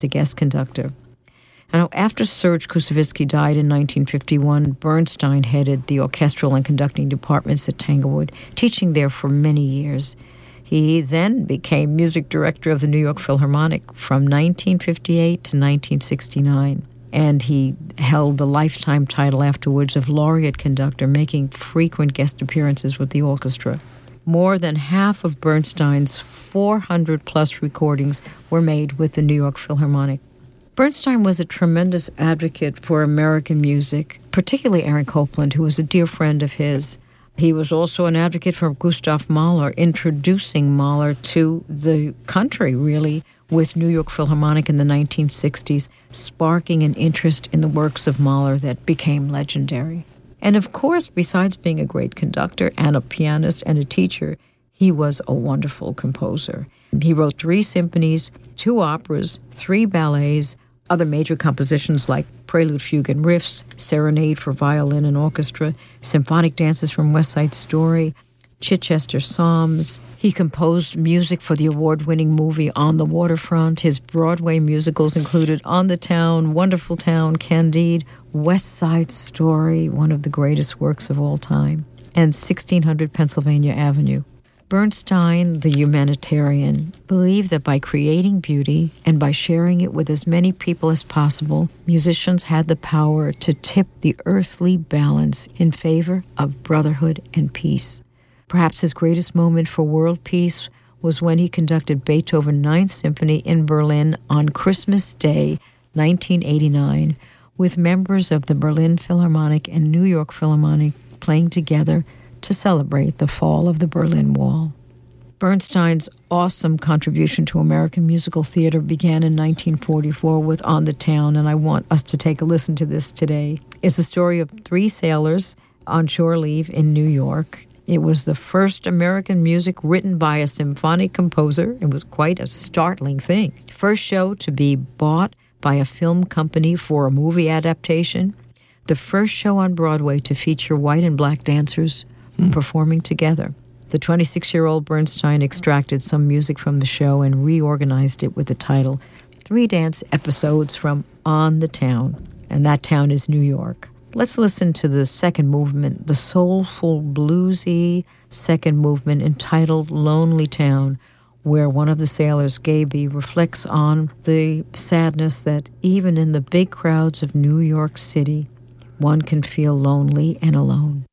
a guest conductor. Now, after Serge Koussevitzky died in 1951, Bernstein headed the orchestral and conducting departments at Tanglewood, teaching there for many years. He then became music director of the New York Philharmonic from 1958 to 1969, and he held the lifetime title afterwards of laureate conductor, making frequent guest appearances with the orchestra. More than half of Bernstein's 400-plus recordings were made with the New York Philharmonic. Bernstein was a tremendous advocate for American music, particularly Aaron Copland, who was a dear friend of his. He was also an advocate for Gustav Mahler, introducing Mahler to the country, really, with New York Philharmonic in the 1960s, sparking an interest in the works of Mahler that became legendary. And of course, besides being a great conductor and a pianist and a teacher, he was a wonderful composer. He wrote 3 symphonies, 2 operas, 3 ballets, other major compositions like Prelude, Fugue, and Riffs, Serenade for Violin and Orchestra, Symphonic Dances from West Side Story, Chichester Psalms. He composed music for the award-winning movie On the Waterfront. His Broadway musicals included On the Town, Wonderful Town, Candide, West Side Story, one of the greatest works of all time, and 1600 Pennsylvania Avenue. Bernstein, the humanitarian, believed that by creating beauty and by sharing it with as many people as possible, musicians had the power to tip the earthly balance in favor of brotherhood and peace. Perhaps his greatest moment for world peace was when he conducted Beethoven's Ninth Symphony in Berlin on Christmas Day, 1989, with members of the Berlin Philharmonic and New York Philharmonic playing together to celebrate the fall of the Berlin Wall. Bernstein's awesome contribution to American musical theater began in 1944 with On the Town, and I want us to take a listen to this today. It's the story of 3 sailors on shore leave in New York. It was the first American music written by a symphonic composer. It was quite a startling thing. First show to be bought by a film company for a movie adaptation. The first show on Broadway to feature white and black dancers performing together. The 26-year-old Bernstein extracted some music from the show and reorganized it with the title 3 Dance Episodes from On the Town, and that town is New York. Let's listen to the second movement, the soulful, bluesy second movement entitled Lonely Town, where one of the sailors, Gaby, reflects on the sadness that even in the big crowds of New York City, one can feel lonely and alone.